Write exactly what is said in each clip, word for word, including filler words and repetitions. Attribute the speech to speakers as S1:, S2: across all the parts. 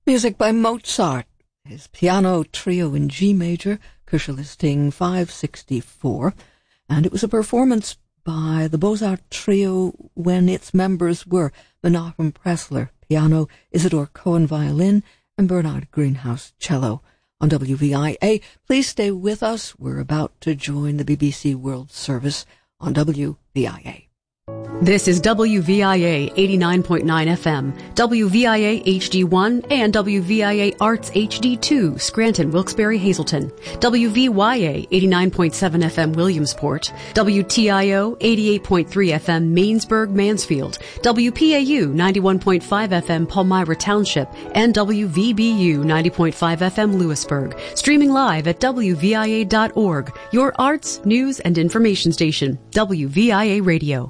S1: Music by Mozart, his piano trio in G major, Kirchelisting five sixty-four, and it was a performance by the Beaux-Arts trio when its members were Menachem Pressler, piano, Isidore Cohen, violin, and Bernard Greenhouse, cello. On W V I A, please stay with us. We're about to join the B B C World Service on W V I A.
S2: This is W V I A eighty-nine point nine F M, W V I A H D one, and W V I A Arts H D two, Scranton, Wilkes-Barre, Hazleton, W V Y A eighty-nine point seven F M, Williamsport, W T I O eighty-eight point three F M, Mainsburg, Mansfield, W P A U ninety-one point five F M, Palmyra Township, and W V B U ninety point five F M, Lewisburg. Streaming live at W V I A dot org, your arts, news, and information station, W V I A Radio.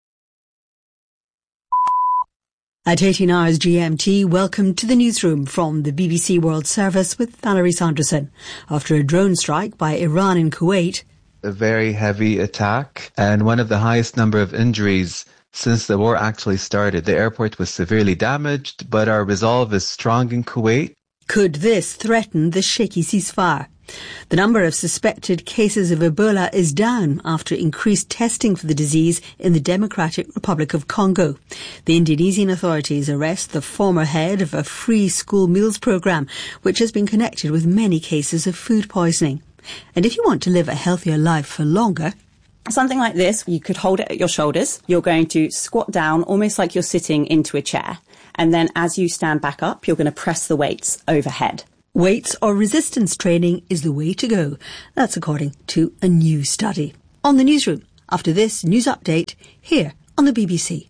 S3: At eighteen hours G M T, welcome to the newsroom from the B B C World Service with Valerie Sanderson. After a drone strike by Iran in Kuwait,
S4: a very heavy attack and one of the highest number of injuries since the war actually started. The airport was severely damaged, but our resolve is strong in Kuwait.
S3: Could this threaten the shaky ceasefire? The number of suspected cases of Ebola is down after increased testing for the disease in the Democratic Republic of Congo. The Indonesian authorities arrest the former head of a free school meals program, which has been connected with many cases of food poisoning. And if you want to live a healthier life for longer,
S5: something like this, you could hold it at your shoulders. You're going to squat down almost like you're sitting into a chair. And then as you stand back up, you're going to press the weights overhead.
S3: Weights or resistance training is the way to go. That's according to a new study. On the newsroom, after this news update, here on the B B C.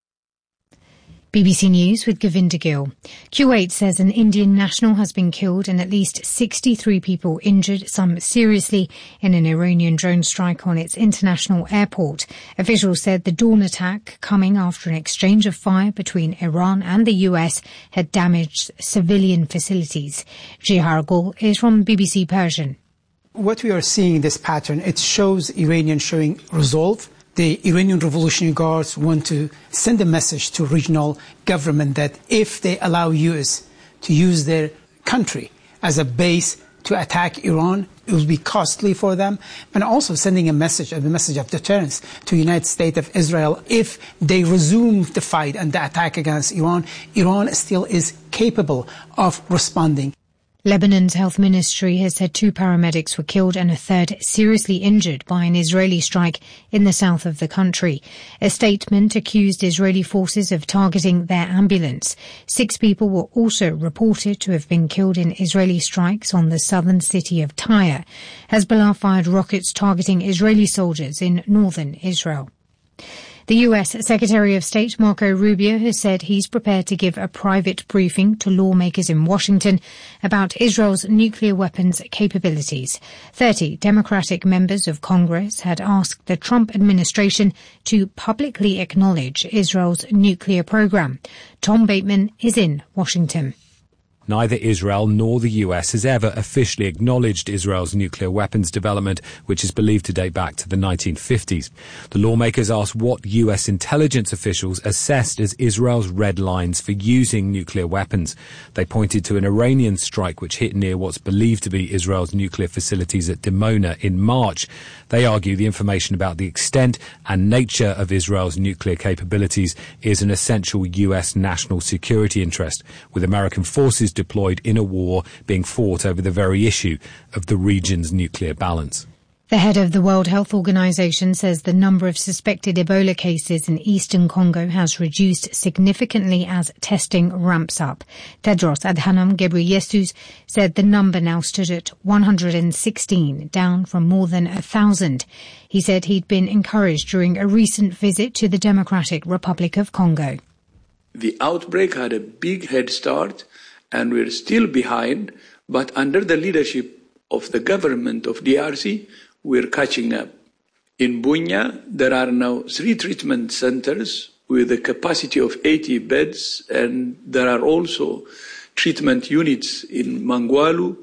S6: B B C News with Govinda Gill. Kuwait says an Indian national has been killed and at least sixty-three people injured, some seriously, in an Iranian drone strike on its international airport. Officials said the dawn attack, coming after an exchange of fire between Iran and the U S, had damaged civilian facilities. Jihar Gul is from B B C Persian.
S7: What we are seeing in this pattern, it shows Iranians showing resolve. The Iranian Revolutionary Guards want to send a message to regional government that if they allow U S to use their country as a base to attack Iran, it will be costly for them. And also sending a message, a message of deterrence to the United States of Israel. If they resume the fight and the attack against Iran, Iran still is capable of responding.
S6: Lebanon's health ministry has said two paramedics were killed and a third seriously injured by an Israeli strike in the south of the country. A statement accused Israeli forces of targeting their ambulance. Six people were also reported to have been killed in Israeli strikes on the southern city of Tyre. Hezbollah fired rockets targeting Israeli soldiers in northern Israel. The U S Secretary of State Marco Rubio has said he's prepared to give a private briefing to lawmakers in Washington about Israel's nuclear weapons capabilities. Thirty Democratic members of Congress had asked the Trump administration to publicly acknowledge Israel's nuclear program. Tom Bateman is in Washington.
S8: Neither Israel nor the U S has ever officially acknowledged Israel's nuclear weapons development, which is believed to date back to the nineteen fifties. The lawmakers asked what U S intelligence officials assessed as Israel's red lines for using nuclear weapons. They pointed to an Iranian strike which hit near what's believed to be Israel's nuclear facilities at Dimona in March. They argue the information about the extent and nature of Israel's nuclear capabilities is an essential U S national security interest, with American forces deployed in a war being fought over the very issue of the region's nuclear balance.
S6: The head of the World Health Organization says the number of suspected Ebola cases in eastern Congo has reduced significantly as testing ramps up. Tedros Adhanom Ghebreyesus said the number now stood at one hundred sixteen, down from more than one thousand. He said he'd been encouraged during a recent visit to the Democratic Republic of Congo.
S9: The outbreak had a big head start, and we're still behind, but under the leadership of the government of D R C, we're catching up. In Bunia, there are now three treatment centers with a capacity of eighty beds, and there are also treatment units in Mangwalu,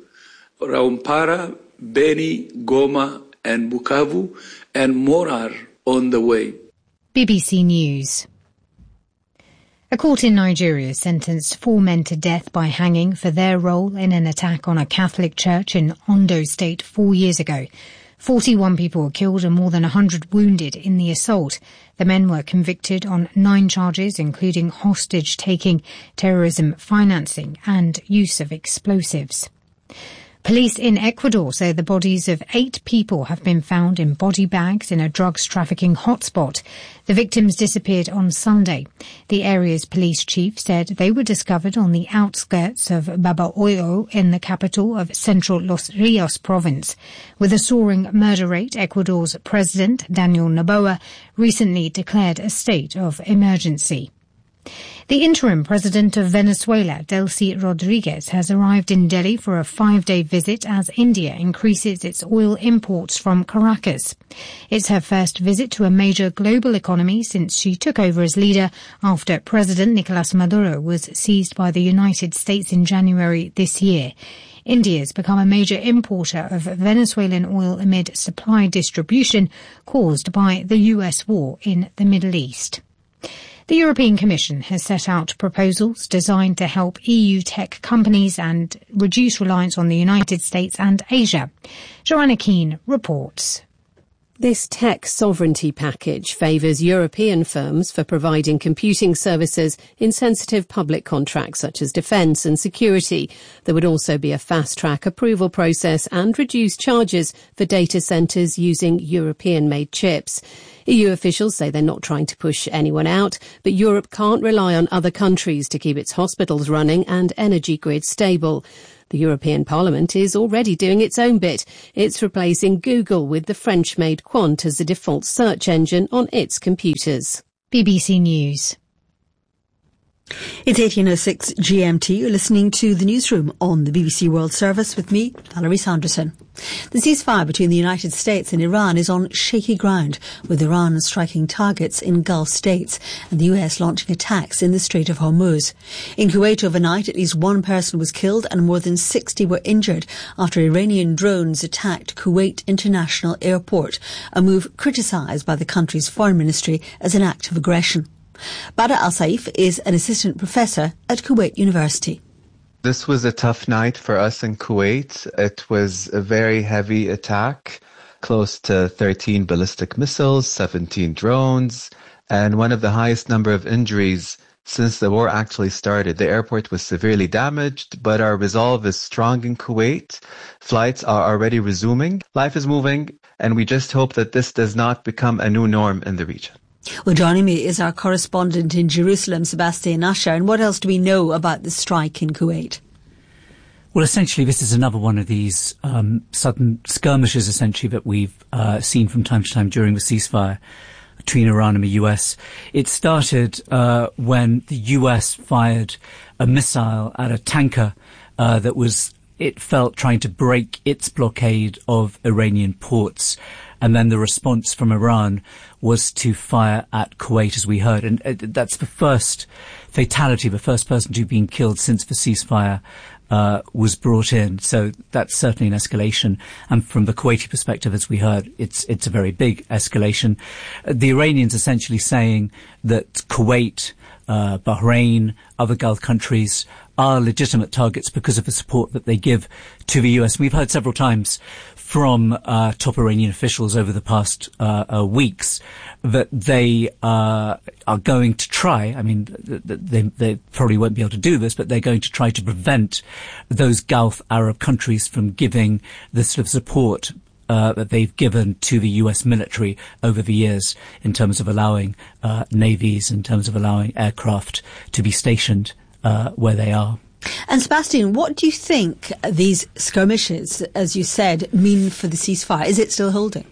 S9: Raumpara, Beni, Goma, and Bukavu, and more are on the way.
S6: B B C News. A court in Nigeria sentenced four men to death by hanging for their role in an attack on a Catholic church in Ondo State four years ago. forty-one people were killed and more than one hundred wounded in the assault. The men were convicted on nine charges, including hostage-taking, terrorism financing and use of explosives. Police in Ecuador say the bodies of eight people have been found in body bags in a drugs trafficking hotspot. The victims disappeared on Sunday. The area's police chief said they were discovered on the outskirts of Babahoyo in the capital of central Los Rios province. With a soaring murder rate, Ecuador's president, Daniel Noboa, recently declared a state of emergency. The interim president of Venezuela, Delcy Rodriguez, has arrived in Delhi for a five-day visit as India increases its oil imports from Caracas. It's her first visit to a major global economy since she took over as leader after President Nicolas Maduro was seized by the United States in January this year. India has become a major importer of Venezuelan oil amid supply distribution caused by the U S war in the Middle East. The European Commission has set out proposals designed to help E U tech companies and reduce reliance on the United States and Asia. Joanna Keane reports.
S10: This tech sovereignty package favours European firms for providing computing services in sensitive public contracts such as defence and security. There would also be a fast-track approval process and reduced charges for data centres using European-made chips. E U officials say they're not trying to push anyone out, but Europe can't rely on other countries to keep its hospitals running and energy grid stable. The European Parliament is already doing its own bit. It's replacing Google with the French-made Quant as the default search engine on its computers.
S6: B B C News.
S3: It's eighteen oh six G M T. You're listening to the newsroom on the B B C World Service with me, Valerie Sanderson. The ceasefire between the United States and Iran is on shaky ground, with Iran striking targets in Gulf states and the U S launching attacks in the Strait of Hormuz. In Kuwait overnight, at least one person was killed and more than sixty were injured after Iranian drones attacked Kuwait International Airport, a move criticised by the country's foreign ministry as an act of aggression. Bada Al-Saif is an assistant professor at Kuwait University.
S4: This was a tough night for us in Kuwait. It was a very heavy attack, close to thirteen ballistic missiles, seventeen drones, and one of the highest number of injuries since the war actually started. The airport was severely damaged, but our resolve is strong in Kuwait. Flights are already resuming. Life is moving, and we just hope that this does not become a new norm in the region.
S3: Well, joining me is our correspondent in Jerusalem, Sebastian Usher. And what else do we know about the strike in Kuwait?
S11: Well, essentially, this is another one of these um, sudden skirmishes, essentially, that we've uh, seen from time to time during the ceasefire between Iran and the U S. It started uh, when the U S fired a missile at a tanker uh, that was, it felt, trying to break its blockade of Iranian ports. And then the response from Iran was to fire at Kuwait, as we heard. And uh, that's the first fatality, the first person to have been killed since the ceasefire uh, was brought in. So that's certainly an escalation. And from the Kuwaiti perspective, as we heard, it's it's a very big escalation. Uh, the Iranians essentially saying that Kuwait, uh, Bahrain, other Gulf countries are legitimate targets because of the support that they give to the U S. We've heard several times from uh, top Iranian officials over the past uh, uh, weeks that they uh, are going to try, I mean, they, they probably won't be able to do this, but they're going to try to prevent those Gulf Arab countries from giving the sort of support uh, that they've given to the U S military over the years in terms of allowing uh, navies, in terms of allowing aircraft to be stationed uh, where they are.
S3: And Sebastian, what do you think these skirmishes, as you said, mean for the ceasefire? Is it still holding?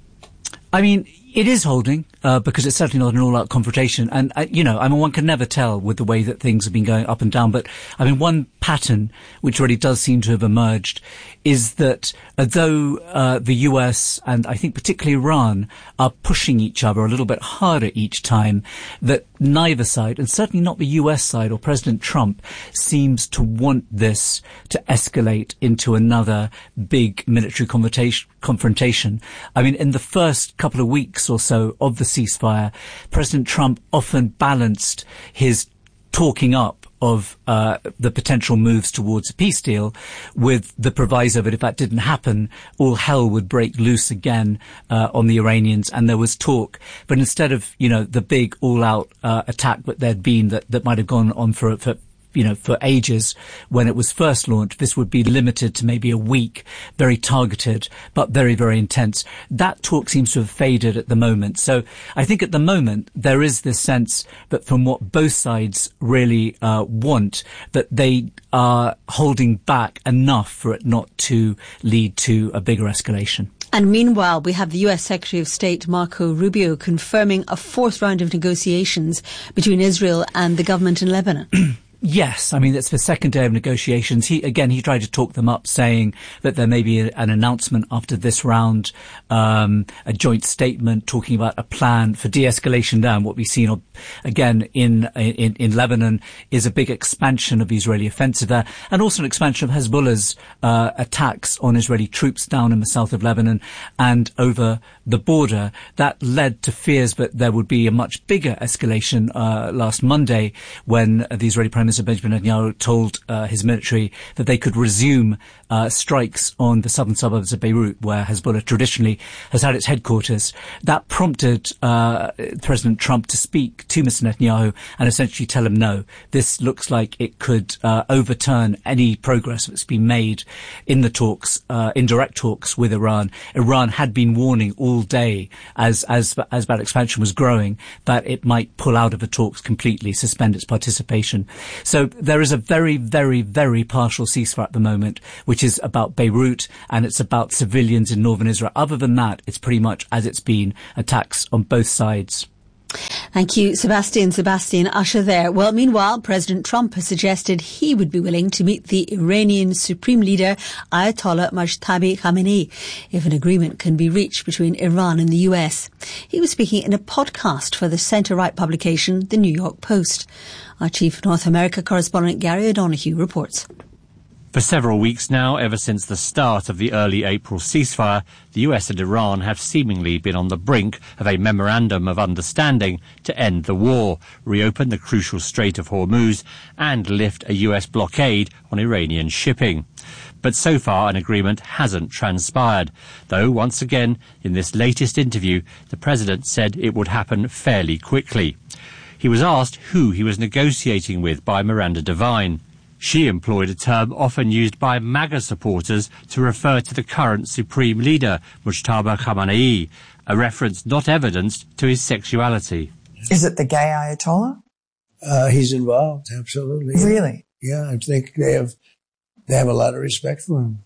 S11: I mean, it is holding, uh, because it's certainly not an all-out confrontation. And, uh, you know, I mean, one can never tell with the way that things have been going up and down. But, I mean, one pattern which really does seem to have emerged is that uh, though uh, the U S and I think particularly Iran are pushing each other a little bit harder each time, that neither side, and certainly not the U S side or President Trump, seems to want this to escalate into another big military confrontation. confrontation. I mean, in the first couple of weeks or so of the ceasefire, President Trump often balanced his talking up of uh, the potential moves towards a peace deal, with the proviso that if that didn't happen, all hell would break loose again uh, on the Iranians. And there was talk, but instead of, you know, the big all-out uh, attack that there'd been that, that might have gone on for, for you know, for ages when it was first launched, this would be limited to maybe a week, very targeted, but very, very intense. That talk seems to have faded at the moment. So I think at the moment there is this sense that from what both sides really uh, want, that they are holding back enough for it not to lead to a bigger escalation.
S3: And meanwhile, we have the U S Secretary of State Marco Rubio confirming a fourth round of negotiations between Israel and the government in Lebanon.
S11: Yes, I mean, it's the second day of negotiations. He, again, he tried to talk them up, saying that there may be a, an announcement after this round, um, a joint statement talking about a plan for de-escalation there. And what we've seen, again, in, in, in Lebanon is a big expansion of the Israeli offensive there, and also an expansion of Hezbollah's, uh, attacks on Israeli troops down in the south of Lebanon and over the border. That led to fears that there would be a much bigger escalation, uh, last Monday when the Israeli Prime Minister Benjamin Netanyahu told uh, his military that they could resume uh, strikes on the southern suburbs of Beirut, where Hezbollah traditionally has had its headquarters. That prompted uh, President Trump to speak to Mister Netanyahu and essentially tell him no. This looks like it could uh, overturn any progress that's been made in the talks, uh, indirect talks with Iran. Iran had been warning all day as as as that expansion was growing that it might pull out of the talks completely, suspend its participation. So there is a very, very, very partial ceasefire at the moment, which is about Beirut, and it's about civilians in northern Israel. Other than that, it's pretty much as it's been, attacks on both sides.
S3: Thank you, Sebastian. Sebastian Usher there. Well, meanwhile, President Trump has suggested he would be willing to meet the Iranian Supreme Leader Ayatollah Mojtaba Khamenei if an agreement can be reached between Iran and the U S. He was speaking in a podcast for the centre-right publication, The New York Post. Our chief North America correspondent Gary O'Donoghue reports.
S12: For several weeks now, ever since the start of the early April ceasefire, the U S and Iran have seemingly been on the brink of a memorandum of understanding to end the war, reopen the crucial Strait of Hormuz, and lift a U S blockade on Iranian shipping. But so far an agreement hasn't transpired, though once again, in this latest interview, the president said it would happen fairly quickly. He was asked who he was negotiating with by Miranda Devine. She employed a term often used by MAGA supporters to refer to the current supreme leader, Mojtaba Khamenei, a reference not evidenced to his sexuality.
S13: Is it the gay Ayatollah?
S14: Uh, he's involved, absolutely.
S13: Really?
S14: Yeah, I think they have they have a lot of respect for him.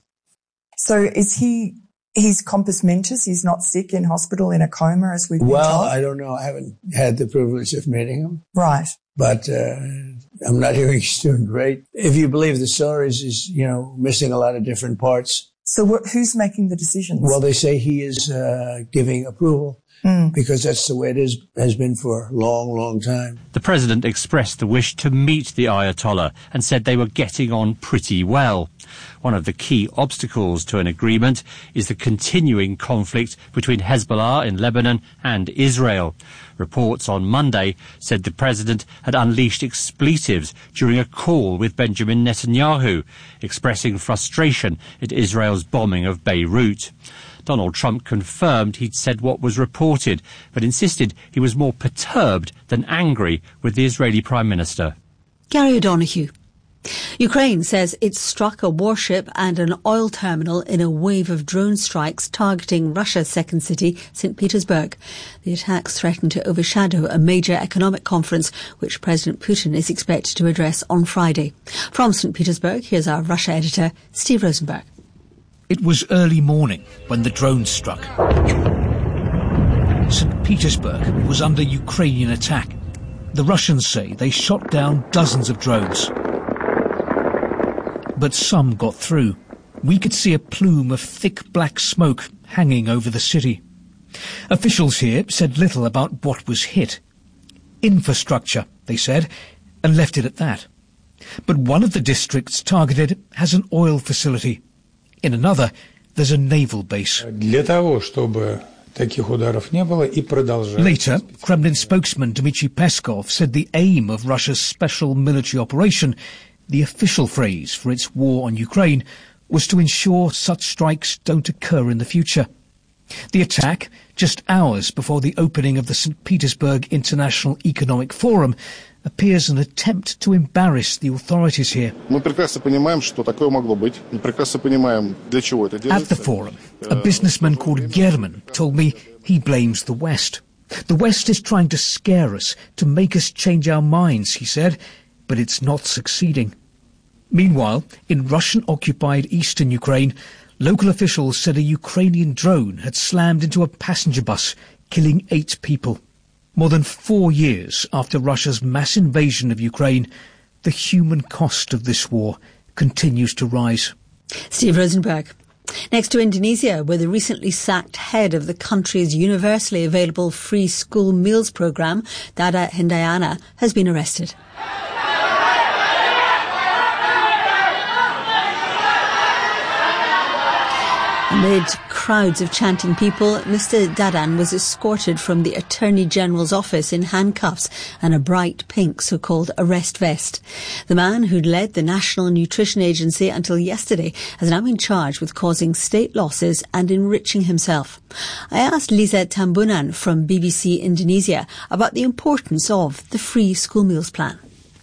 S13: So is he, he's compos mentis, he's not sick in hospital in a coma as we've been
S14: Well,
S13: told?
S14: I don't know. I haven't had the privilege of meeting him.
S13: Right.
S14: But uh, I'm not hearing he's doing great. If you believe the stories, he's, you know, missing a lot of different parts.
S13: So wh- who's making the decisions?
S14: Well, they say he is uh, giving approval mm. because that's the way it is, has been for a long, long time.
S12: The president expressed the wish to meet the Ayatollah and said they were getting on pretty well. One of the key obstacles to an agreement is the continuing conflict between Hezbollah in Lebanon and Israel. Reports on Monday said the president had unleashed expletives during a call with Benjamin Netanyahu, expressing frustration at Israel's bombing of Beirut. Donald Trump confirmed he'd said what was reported, but insisted he was more perturbed than angry with the Israeli Prime Minister.
S3: Gary O'Donoghue. Ukraine says it struck a warship and an oil terminal in a wave of drone strikes targeting Russia's second city, Saint Petersburg. The attacks threaten to overshadow a major economic conference which President Putin is expected to address on Friday. From Saint Petersburg, here's our Russia editor, Steve Rosenberg.
S15: It was early morning when the drones struck. Saint Petersburg was under Ukrainian attack. The Russians say they shot down dozens of drones. But some got through. We could see a plume of thick black smoke hanging over the city. Officials here said little about what was hit. Infrastructure, they said, and left it at that. But one of the districts targeted has an oil facility. In another, there's a naval base.
S16: Для того, чтобы
S15: Later, Kremlin spokesman Dmitry Peskov said the aim of Russia's special military operation, the official phrase for its war on Ukraine, was to ensure such strikes don't occur in the future. The attack, just hours before the opening of the Saint Petersburg International Economic Forum, appears an attempt to embarrass the authorities here. At the forum, a businessman called German told me he blames the West. The West is trying to scare us, to make us change our minds, he said, but it's not succeeding. Meanwhile, in Russian-occupied eastern Ukraine, local officials said a Ukrainian drone had slammed into a passenger bus, killing eight people. More than four years after Russia's mass invasion of Ukraine, the human cost of this war continues to rise.
S3: Steve Rosenberg. Next to Indonesia, where the recently sacked head of the country's universally available free school meals programme, Dada Hindayana, has been arrested. Amid crowds of chanting people, Mister Dadan was escorted from the Attorney General's office in handcuffs and a bright pink so-called arrest vest. The man who'd led the National Nutrition Agency until yesterday has now been charged with causing state losses and enriching himself. I asked Lisa Tambunan from B B C Indonesia about the importance of the free school meals plan.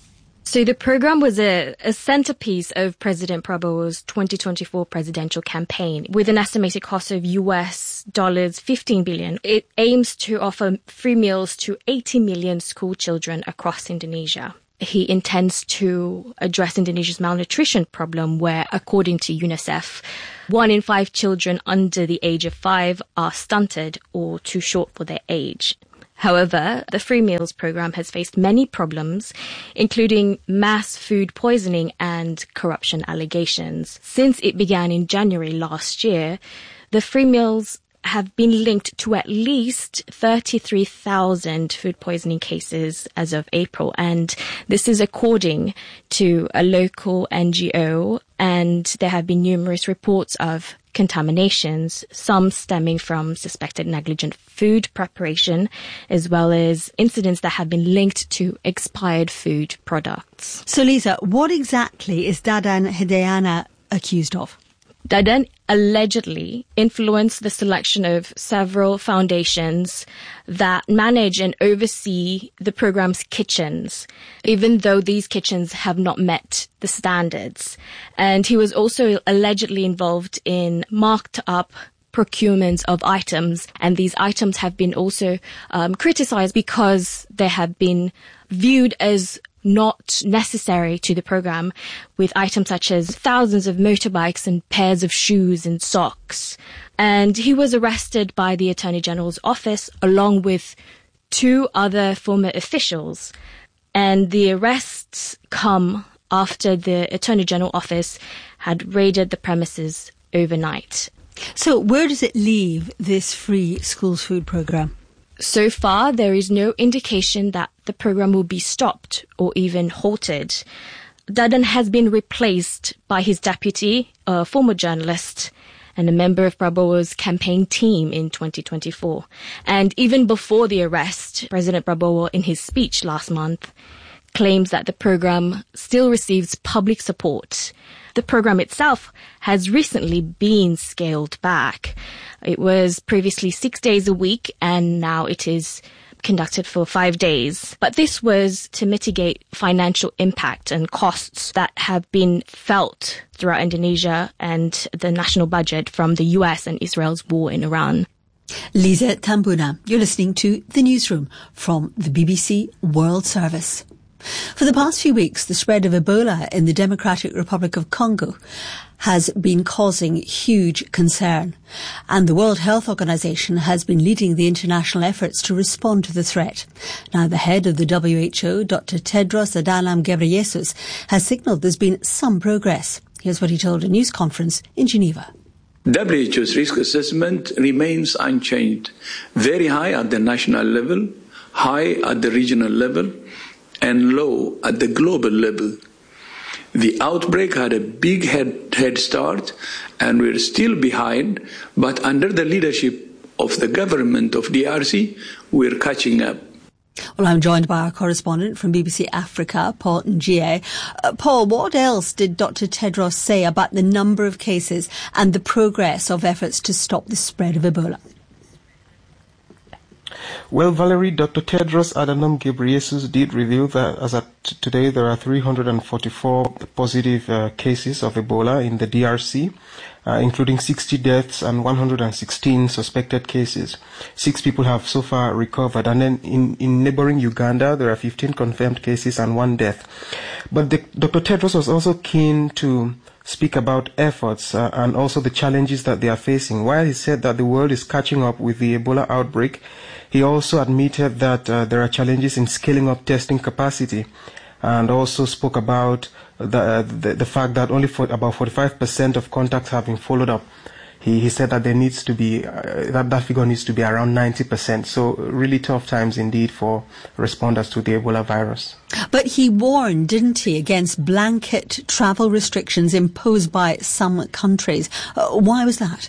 S16: So the program was a, a centerpiece of President Prabowo's twenty twenty-four presidential campaign with an estimated cost of U S dollars fifteen billion. It aims to offer free meals to eighty million school children across Indonesia. He intends to address Indonesia's malnutrition problem where, according to UNICEF, one in five children under the age of five are stunted or too short for their age. However, the free meals program has faced many problems, including mass food poisoning and corruption allegations. Since it began in January last year, the free meals have been linked to at least thirty-three thousand food poisoning cases as of April. And this is according to a local N G O. And there have been numerous reports of contaminations, some stemming from suspected negligent food preparation, as well as incidents that have been linked to expired food products.
S3: So, Lisa, what exactly is Dadan Hindayana accused of?
S16: Dadan allegedly influenced the selection of several foundations that manage and oversee the program's kitchens, even though these kitchens have not met the standards. And he was also allegedly involved in marked up procurements of items, and these items have been also um, criticized because they have been viewed as not necessary to the program, with items such as thousands of motorbikes and pairs of shoes and socks. And he was arrested by the Attorney General's office along with two other former officials. And the arrests come after the Attorney General office had raided the premises overnight.
S3: So where does it leave this free schools food program?
S16: So far, there is no indication that the program will be stopped or even halted. Dadan has been replaced by his deputy, a former journalist and a member of Prabowo's campaign team in twenty twenty-four. And even before the arrest, President Prabowo, in his speech last month, claims that the program still receives public support. The program itself has recently been scaled back. It was previously six days a week, and now it is conducted for five days. But this was to mitigate financial impact and costs that have been felt throughout Indonesia and the national budget from the U S and Israel's war in Iran.
S3: Lisa Tambuna, you're listening to The Newsroom from the B B C World Service. For the past few weeks, the spread of Ebola in the Democratic Republic of Congo has been causing huge concern, and the World Health Organization has been leading the international efforts to respond to the threat. Now, the head of the W H O, Doctor Tedros Adhanom Ghebreyesus, has signalled there's been some progress. Here's what he told a news conference in Geneva.
S9: W H O's risk assessment remains unchanged, very high at the national level, high at the regional level, and low at the global level. The outbreak had a big head, head start, and we're still behind, but under the leadership of the government of D R C, we're catching up.
S3: Well, I'm joined by our correspondent from B B C Africa, Paul Njie. Uh, Paul, what else did Doctor Tedros say about the number of cases and the progress of efforts to stop the spread of Ebola?
S17: Well, Valerie, Doctor Tedros Adhanom Ghebreyesus did reveal that as at today there are three hundred forty-four positive uh, cases of Ebola in the D R C, uh, including sixty deaths and one hundred sixteen suspected cases. Six people have so far recovered. And then in, in neighboring Uganda, there are fifteen confirmed cases and one death. But the, Doctor Tedros was also keen to speak about efforts uh, and also the challenges that they are facing. While he said that the world is catching up with the Ebola outbreak, he also admitted that uh, there are challenges in scaling up testing capacity, and also spoke about the, uh, the, the fact that only for about forty-five percent of contacts have been followed up. He, he said that there needs to be, uh, that, that figure needs to be around ninety percent. So really tough times indeed for responders to the Ebola virus.
S3: But he warned, didn't he, against blanket travel restrictions imposed by some countries. Uh, why was that?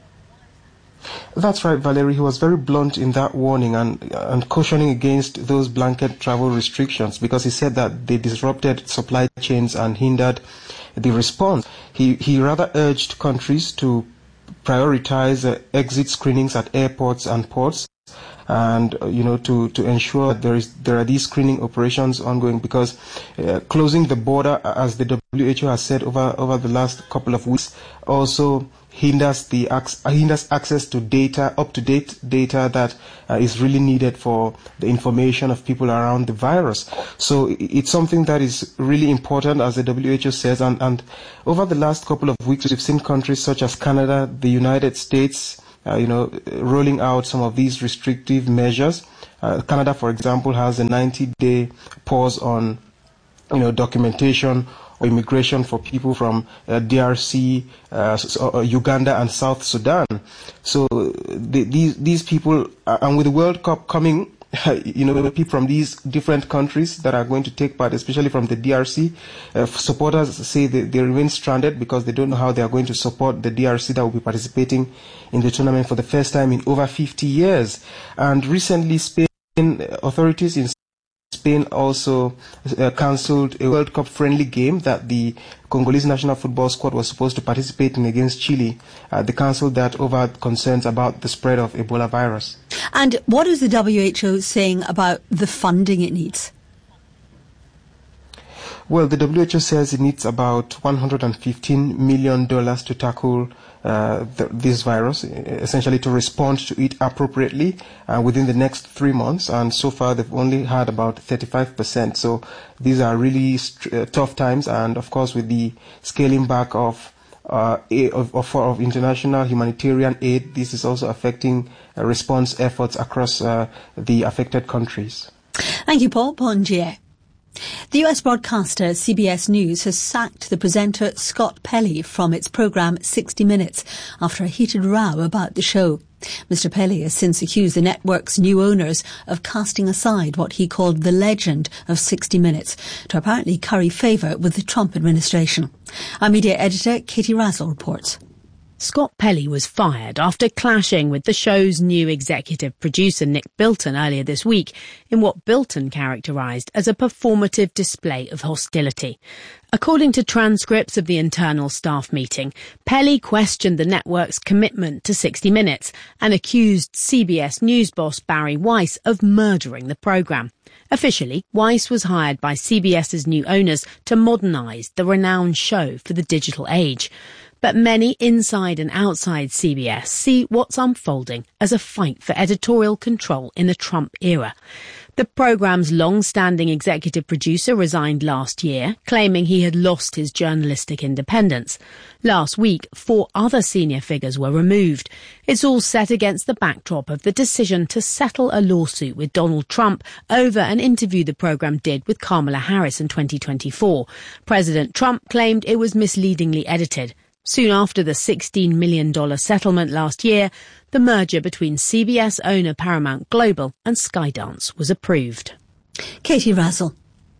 S17: That's right, Valerie. He was very blunt in that warning and, and cautioning against those blanket travel restrictions, because he said that they disrupted supply chains and hindered the response. He, he rather urged countries to prioritize uh, exit screenings at airports and ports, and uh, you know to to ensure that there is there are these screening operations ongoing, because uh, closing the border, as the W H O has said over over the last couple of weeks, also hinders the hinders access to data, up-to-date data that uh, is really needed for the information of people around the virus. So it's something that is really important, as the W H O says, and, and over the last couple of weeks we've seen countries such as Canada, the United States, uh, you know, rolling out some of these restrictive measures. Uh, Canada, for example, has a ninety-day pause on, you know, documentation or immigration for people from uh, D R C, uh, uh, Uganda, and South Sudan. So the, these these people, uh, and with the World Cup coming, you know, people from these different countries that are going to take part, especially from the D R C, uh, supporters say they, they remain stranded because they don't know how they are going to support the D R C that will be participating in the tournament for the first time in over fifty years. And recently, Spain authorities in Spain also uh, cancelled a World Cup friendly game that the Congolese national football squad was supposed to participate in against Chile. Uh, they cancelled that over concerns about the spread of Ebola virus.
S3: And what is the W H O saying about the funding it needs?
S17: Well, the W H O says it needs about one hundred fifteen million dollars to tackle uh, the, this virus, essentially to respond to it appropriately uh, within the next three months. And so far, they've only had about thirty-five percent. So these are really st- uh, tough times. And of course, with the scaling back of uh, of, of, of international humanitarian aid, this is also affecting uh, response efforts across uh, the affected countries.
S3: Thank you, Paul. Paul Njie. The U S broadcaster C B S News has sacked the presenter Scott Pelley from its programme sixty minutes after a heated row about the show. Mister Pelley has since accused the network's new owners of casting aside what he called the legend of sixty minutes to apparently curry favour with the Trump administration. Our media editor Katie Razzle reports.
S18: Scott Pelley was fired after clashing with the show's new executive producer Nick Bilton earlier this week in what Bilton characterised as a performative display of hostility. According to transcripts of the internal staff meeting, Pelley questioned the network's commitment to sixty minutes and accused C B S News boss Barry Weiss of murdering the programme. Officially, Weiss was hired by CBS's new owners to modernise the renowned show for the digital age. But many inside and outside C B S see what's unfolding as a fight for editorial control in the Trump era. The programme's long-standing executive producer resigned last year, claiming he had lost his journalistic independence. Last week, four other senior figures were removed. It's all set against the backdrop of the decision to settle a lawsuit with Donald Trump over an interview the programme did with Kamala Harris in twenty twenty-four. President Trump claimed it was misleadingly edited. Soon after the sixteen million dollars settlement last year, the merger between C B S owner Paramount Global and Skydance was approved.
S3: Katie Razzle.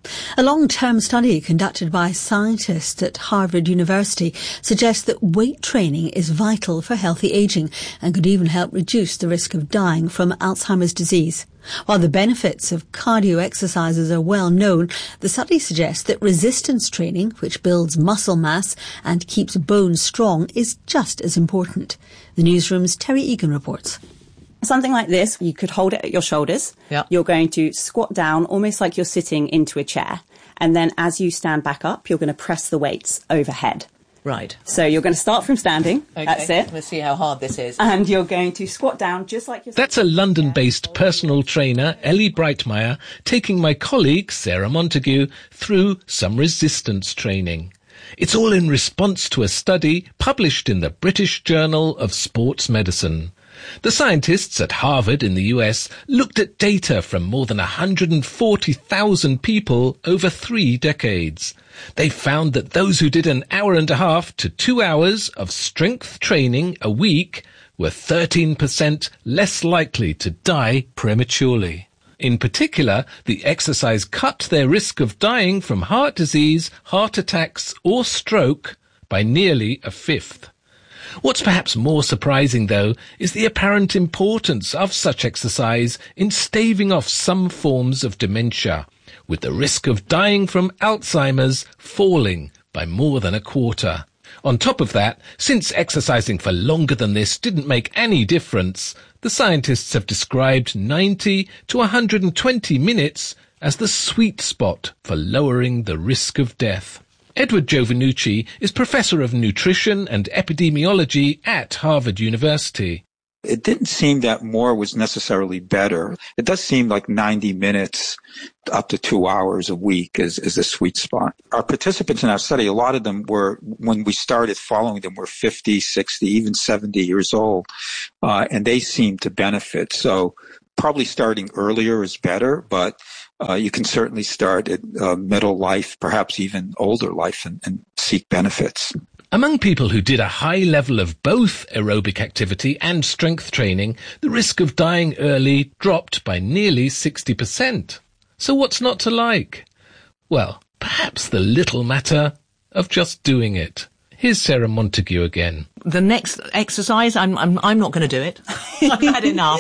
S3: A long-term study conducted by scientists at Harvard University suggests that weight training is vital for healthy aging and could even help reduce the risk of dying from Alzheimer's disease. While the benefits of cardio exercises are well known, the study suggests that resistance training, which builds muscle mass and keeps bones strong, is just as important. The newsroom's Terry Egan reports.
S5: Something like this, you could hold it at your shoulders.
S19: Yep.
S5: You're going to squat down almost like you're sitting into a chair. And then as you stand back up, you're going to press the weights overhead.
S19: Right.
S5: So you're going to start from standing.
S19: Okay.
S5: That's it.
S19: Let's see how hard this is.
S5: And you're going to squat down just like you're...
S20: That's a London-based personal trainer, Ellie Breitmeyer, taking my colleague, Sarah Montague, through some resistance training. It's all in response to a study published in the British Journal of Sports Medicine. The scientists at Harvard in the U S looked at data from more than one hundred forty thousand people over three decades. They found that those who did an hour and a half to two hours of strength training a week were thirteen percent less likely to die prematurely. In particular, the exercise cut their risk of dying from heart disease, heart attacks, or stroke by nearly a fifth. What's perhaps more surprising, though, is the apparent importance of such exercise in staving off some forms of dementia, with the risk of dying from Alzheimer's falling by more than a quarter. On top of that, since exercising for longer than this didn't make any difference, the scientists have described ninety to one hundred twenty minutes as the sweet spot for lowering the risk of death. Edward Giovannucci is Professor of Nutrition and Epidemiology at Harvard University.
S21: It didn't seem that more was necessarily better. It does seem like ninety minutes up to two hours a week is, is the sweet spot. Our participants in our study, a lot of them were, when we started following them, were fifty, sixty, even seventy years old, uh, and they seemed to benefit. So probably starting earlier is better, but Uh, you can certainly start at uh, middle life, perhaps even older life, and, and seek benefits.
S20: Among people who did a high level of both aerobic activity and strength training, the risk of dying early dropped by nearly sixty percent. So what's not to like? Well, perhaps the little matter of just doing it. Here's Sarah Montague again.
S19: The next exercise, I'm I'm I'm not going to do it. I've had enough.